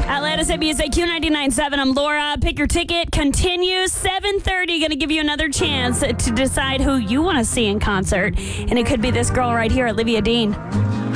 Atlanta's Music, Q99.7. I'm Laura. Pick your ticket. Continues 7:30. Going to give you another chance to decide who you want to see in concert. And it could be this girl right here, Olivia Dean.